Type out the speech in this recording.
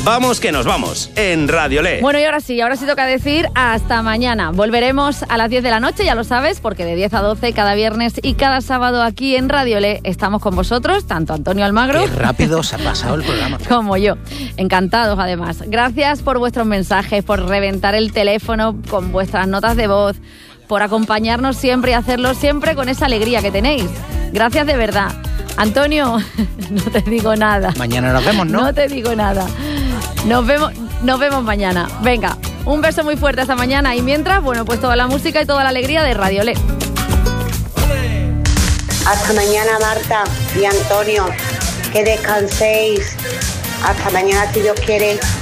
Vamos que nos vamos, en Radiolé. Bueno, y ahora sí toca decir hasta mañana. Volveremos a las 10 de la noche, ya lo sabes, porque de 10 a 12 cada viernes y cada sábado aquí en Radiolé estamos con vosotros, tanto Antonio Almagro... Qué rápido se ha pasado el programa. Como yo. Encantados, además. Gracias por vuestros mensajes, por reventar el teléfono con vuestras notas de voz, por acompañarnos siempre y hacerlo siempre con esa alegría que tenéis. Gracias de verdad. Antonio, no te digo nada. Mañana nos vemos, ¿no? No te digo nada. Nos vemos mañana. Venga, un beso muy fuerte hasta mañana. Y mientras, bueno, pues toda la música y toda la alegría de Radiolé. Hasta mañana, Marta y Antonio. Que descanséis. Hasta mañana, si Dios quiere.